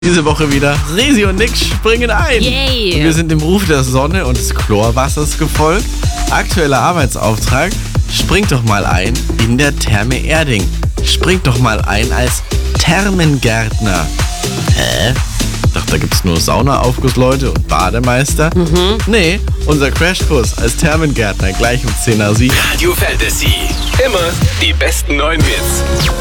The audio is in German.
Diese Woche wieder Resi und Nick springen ein. Yay! Wir sind dem Ruf der Sonne und des Chlorwassers gefolgt. Aktueller Arbeitsauftrag: Springt doch mal ein in der Therme Erding. Springt doch mal ein als Thermengärtner. Hä? Ich dachte, da gibt's nur Saunaaufgussleute und Bademeister. Nee, unser Crashkurs als Thermengärtner gleich um 10 nach 7. Radio Fantasy. Immer die besten neuen Hits.